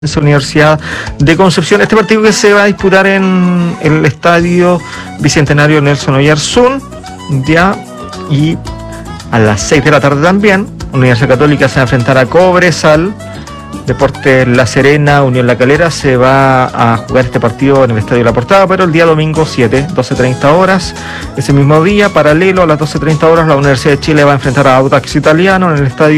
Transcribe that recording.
Universidad de Concepción. Este partido que se va a disputar en el estadio Bicentenario Nelson Oyarzún, ya, y a las 6 de la tarde también, Universidad Católica se va a enfrentar a Cobresal, Deportes La Serena, Unión La Calera, se va a jugar este partido en el Estadio La Portada, pero el día domingo 7, 12:30 horas. Ese mismo día, paralelo a las 12:30 horas, la Universidad de Chile va a enfrentar a Audax Italiano en el Estadio